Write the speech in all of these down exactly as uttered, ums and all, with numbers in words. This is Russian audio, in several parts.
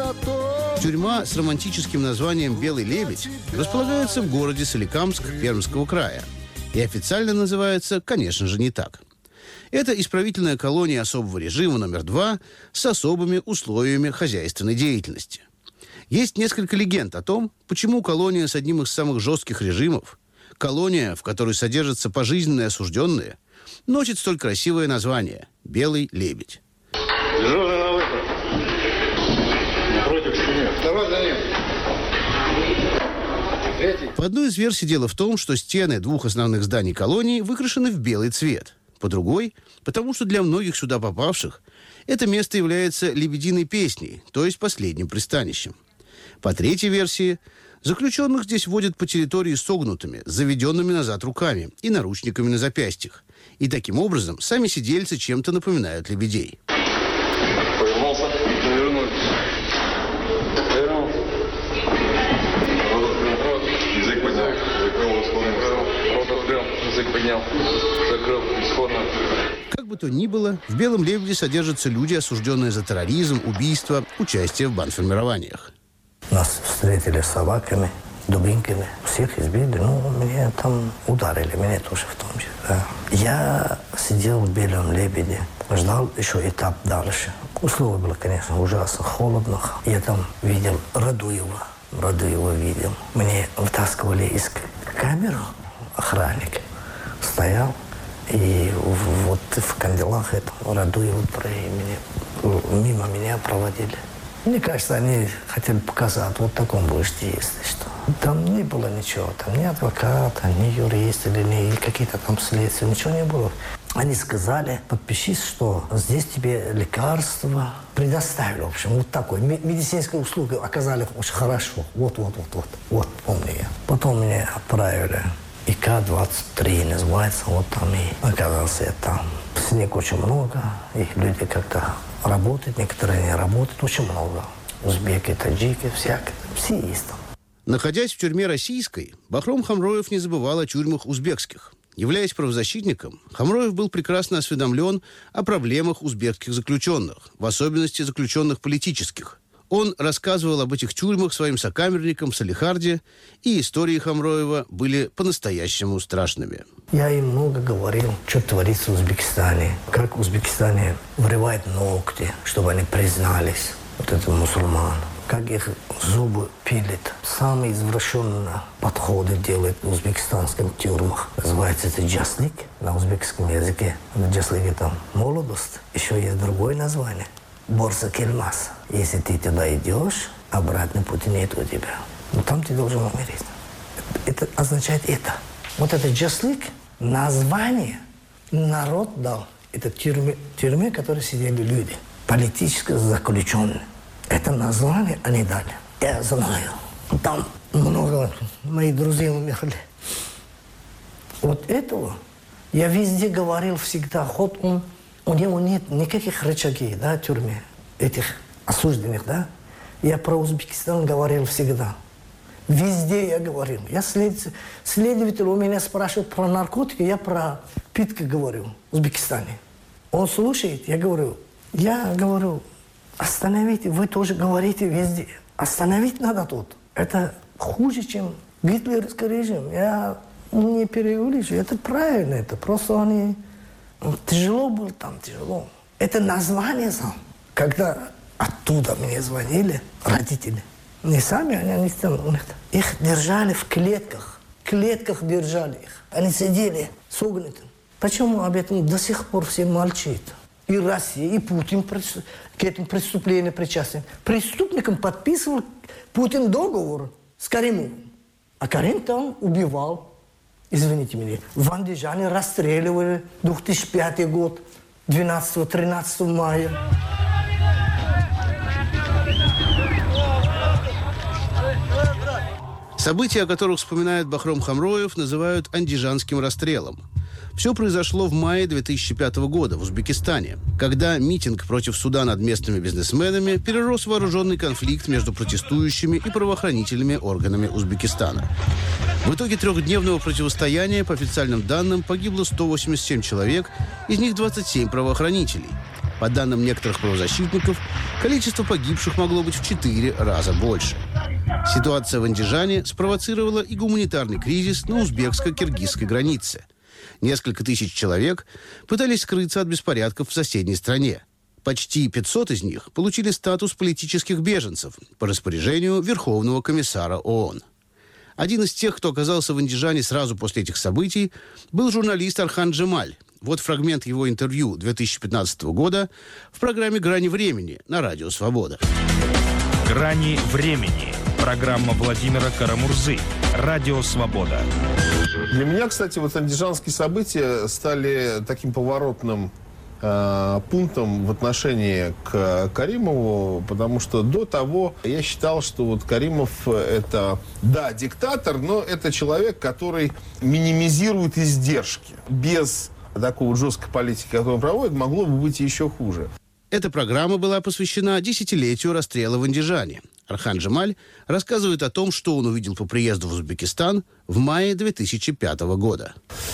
Тюрьма с романтическим названием «Белый лебедь» располагается в городе Соликамск Пермского края и официально называется, конечно же, не так. Это исправительная колония особого режима номер два с особыми условиями хозяйственной деятельности. Есть несколько легенд о том, почему колония с одним из самых жестких режимов, колония, в которой содержатся пожизненные осужденные, носит столь красивое название «Белый лебедь». Дежурный на выход. Напротив стены. Второй за ним. Третий. По одной из версий дело в том, что стены двух основных зданий колонии выкрашены в белый цвет. По другой, потому что для многих сюда попавших это место является лебединой песней, то есть последним пристанищем. По третьей версии, заключенных здесь водят по территории согнутыми, заведенными назад руками и наручниками на запястьях. И таким образом сами сидельцы чем-то напоминают лебедей. Повернулся, повернулся. Повернулся. Язык поднял. Закрыл, исходно. Рот открыл, язык поднял. Закрыл, исходно. Как бы то ни было, в «Белом лебеде» содержатся люди, осужденные за терроризм, убийство, участие в бандформированиях. Нас встретили с собаками, дубинками. Всех избили. Ну, меня там ударили, меня тоже в том числе. Да. Я сидел в «Белом лебеде», ждал еще этап дальше. Условия было, конечно, ужасно холодно. Я там видел Радуева. Радуева видел. Мне вытаскивали из камеры охранник. Стоял. И вот в канделах это Радуева мимо меня проводили. Мне кажется, они хотели показать, вот таком будешь действовать, что там не было ничего, там ни адвоката, ни юриста, или ни какие-то там следствия, ничего не было. Они сказали, подпишись, что здесь тебе лекарства предоставили, в общем, вот такой. Медицинские услуги оказали очень хорошо, вот, вот, вот, вот, вот, помню я. Потом меня отправили, И К двадцать три называется, вот там и оказался я там. Снег очень много, и люди как-то работают, некоторые не работают, очень много. Узбеки, таджики, всякие, все есть там. Находясь в тюрьме российской, Бахром Хамроев не забывал о тюрьмах узбекских. Являясь правозащитником, Хамроев был прекрасно осведомлен о проблемах узбекских заключенных, в особенности заключенных политических. Он рассказывал об этих тюрьмах своим сокамерникам в Салехарде, и истории Хамроева были по-настоящему страшными. Я им много говорил, что творится в Узбекистане, как в Узбекистане вырывают ногти, чтобы они признались, вот это мусульман. Как их зубы пилят. Самые извращенные подходы делают в узбекистанских тюрьмах. Называется это джаслик на узбекском языке. Джаслик – это молодость. Еще есть другое название. Борса кельмас. Если ты туда идешь, обратный пути нет у тебя. Но там ты должен умереть. Это означает это. Вот это джаслик, название народ дал. Это тюрьмы, тюрьмы, в которой сидели люди. Политически заключенные. Это название они дали. Я знаю. Там много моих друзей умерли. Вот этого я везде говорил всегда. Хоть он, у него нет никаких рычагей, да, в тюрьме, этих осужденных, да. Я про Узбекистан говорил всегда. Везде я говорил. Я след... Следователь у меня спрашивает про наркотики, я про питки говорю в Узбекистане. Он слушает, я говорю, я говорю, остановите, вы тоже говорите везде. Остановить надо тут. Это хуже, чем гитлеровский режим. Я не преувеличиваю. Это правильно. Это просто они... Тяжело было там, тяжело. Это название сам. Когда оттуда мне звонили родители, не сами, они, они там, их держали в клетках. В клетках держали их. Они сидели согнуты. Почему об этом до сих пор все молчат? И Россия, и Путин к этому преступлению причастен. Преступникам подписывал Путин договор с Каримовым. А Карим там убивал. Извините меня. В Андижане расстреливали две тысячи пятый год, двенадцатого-тринадцатого мая. События, о которых вспоминает Бахром Хамроев, называют андижанским расстрелом. Все произошло в мае две тысячи пятого года в Узбекистане, когда митинг против суда над местными бизнесменами перерос в вооруженный конфликт между протестующими и правоохранительными органами Узбекистана. В итоге трехдневного противостояния, по официальным данным, погибло сто восемьдесят семь человек, из них двадцать семь правоохранителей. По данным некоторых правозащитников, количество погибших могло быть в четыре раза больше. Ситуация в Андижане спровоцировала и гуманитарный кризис на узбекско-киргизской границе. Несколько тысяч человек пытались скрыться от беспорядков в соседней стране. Почти пятьсот из них получили статус политических беженцев по распоряжению Верховного комиссара ООН. Один из тех, кто оказался в Андижане сразу после этих событий, был журналист Орхан Джемаль. Вот фрагмент его интервью две тысячи пятнадцатого года в программе «Грани времени» на Радио Свобода. «Грани времени». Программа Владимира Карамурзы. Радио Свобода. Для меня, кстати, вот андижанские события стали таким поворотным э, пунктом в отношении к Каримову, потому что до того я считал, что вот Каримов это, да, диктатор, но это человек, который минимизирует издержки. Без такой вот жесткой политики, которую он проводит, могло бы быть еще хуже. Эта программа была посвящена десятилетию расстрела в Андижане. Орхан Джемаль рассказывает о том, что он увидел по приезду в Узбекистан в мае две тысячи пятого года.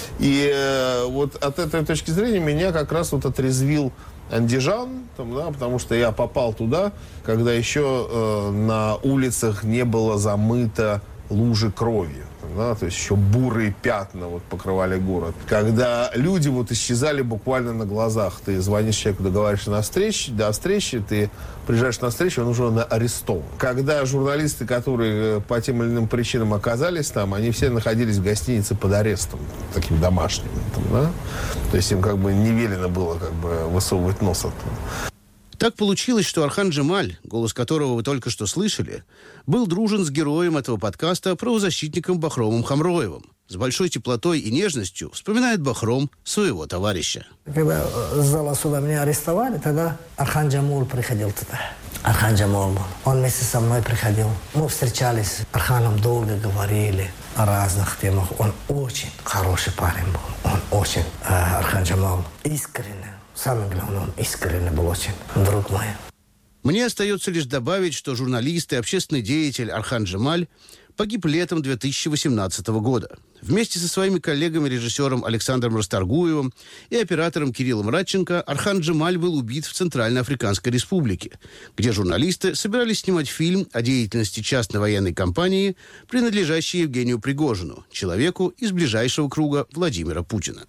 И э, вот от этой точки зрения меня как раз вот отрезвил Андижан, там, да, потому что я попал туда, когда еще э, на улицах не было замыто лужи крови. Да, то есть еще бурые пятна вот покрывали город. Когда люди вот исчезали буквально на глазах. Ты звонишь человеку, договариваешься на встречу, до встречи, ты приезжаешь на встречу, он уже арестован. Когда журналисты, которые по тем или иным причинам оказались там, они все находились в гостинице под арестом, таким домашним. Там, да? То есть им как бы не велено было как бы высовывать нос оттуда. Так получилось, что Орхан Джемаль, голос которого вы только что слышали, был дружен с героем этого подкаста, правозащитником Бахромом Хамроевым. С большой теплотой и нежностью вспоминает Бахром своего товарища. Когда с зала суда меня арестовали, тогда Орхан Джемаль приходил туда. Орхан Джемаль, он вместе со мной приходил. Мы встречались с Орханом, долго говорили о разных темах. Он очень хороший парень был. Он очень, э, Орхан Джемаль, искренне. Самое главное, он искренне был очень, друг мой. Мне остается лишь добавить, что журналист и общественный деятель Орхан Джемаль погиб летом две тысячи восемнадцатого года. Вместе со своими коллегами-режиссером Александром Расторгуевым и оператором Кириллом Радченко Орхан Джемаль был убит в Центральноафриканской Республике, где журналисты собирались снимать фильм о деятельности частной военной компании, принадлежащей Евгению Пригожину, человеку из ближайшего круга Владимира Путина.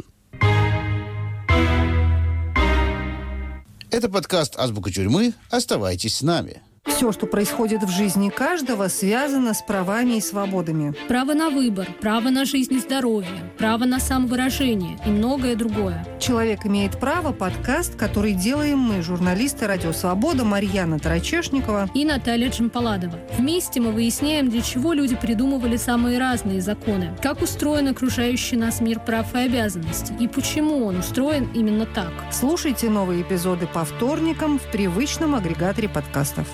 Это подкаст «Азбука тюрьмы». Оставайтесь с нами. Все, что происходит в жизни каждого, связано с правами и свободами. Право на выбор, право на жизнь и здоровье, право на самовыражение и многое другое. «Человек имеет право» – подкаст, который делаем мы, журналисты «Радио Свобода» Марьяна Тарачешникова и Наталья Джампаладова. Вместе мы выясняем, для чего люди придумывали самые разные законы, как устроен окружающий нас мир прав и обязанностей, и почему он устроен именно так. Слушайте новые эпизоды по вторникам в привычном агрегаторе подкастов.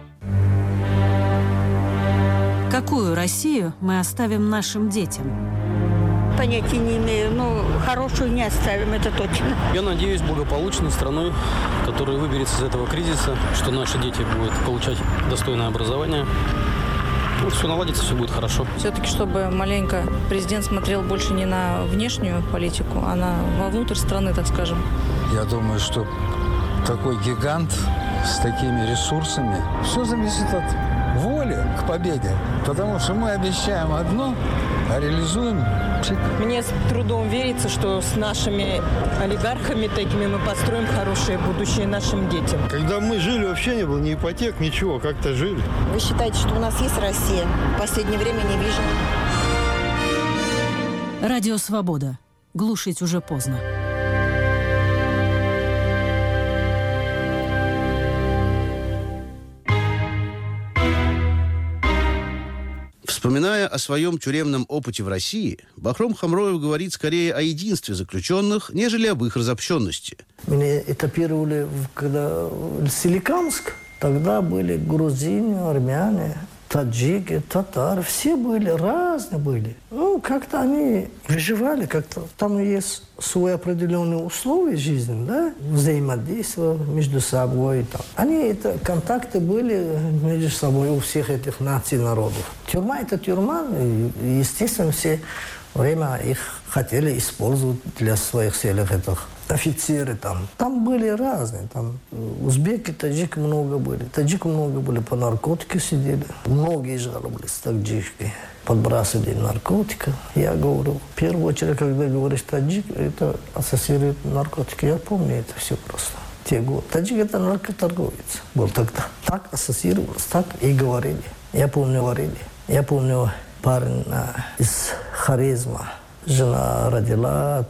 Какую Россию мы оставим нашим детям? Понятия не имею, но хорошую не оставим, это точно. Я надеюсь, благополучной страной, которая выберется из этого кризиса, что наши дети будут получать достойное образование. Ну, все наладится, все будет хорошо. Все-таки, чтобы маленько президент смотрел больше не на внешнюю политику, а на вовнутрь страны, так скажем. Я думаю, что такой гигант с такими ресурсами, все зависит от воли к победе. Потому что мы обещаем одно, а реализуем. Мне с трудом верится, что с нашими олигархами такими мы построим хорошее будущее нашим детям. Когда мы жили, вообще не было ни ипотек, ничего, как-то жили. Вы считаете, что у нас есть Россия? В последнее время не вижу. Радио Свобода. Глушить уже поздно. Вспоминая о своем тюремном опыте в России, Бахром Хамроев говорит скорее о единстве заключенных, нежели об их разобщенности. Меня этапировали, когда в Соликамск, тогда были грузины, армяне, таджики, татары, все были, разные были. Ну, как-то они выживали, как-то там есть свои определенные условия жизни, да, взаимодействия между собой. Там. Они, это, контакты были между собой у всех этих наций, народов. Тюрьма – это тюрьма, и, естественно, все время их хотели использовать для своих целей. Это офицеры там. Там были разные. Там узбеки, таджики много были. Таджики много были, по наркотике сидели. Многие жаловались, таджики. Подбрасывали наркотики. Я говорю, в первую очередь, когда говоришь таджик, это ассоциирует наркотики. Я помню это все просто. Те годы. Таджик это наркоторговец был тогда. Так ассоциировалось, так и говорили. Я помню, говорили. Я помню, парень из Хорезма. Жена родила,